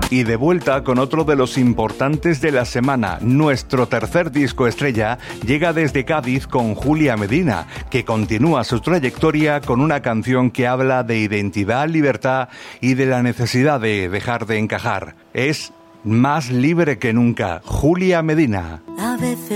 Y de vuelta con otro de los importantes de la semana. Nuestro tercer disco estrella llega desde Cádiz con Julia Medina, que continúa su trayectoria con una canción que habla de identidad, libertad y de la necesidad de dejar de encajar. Es Más libre que nunca. Julia Medina. A veces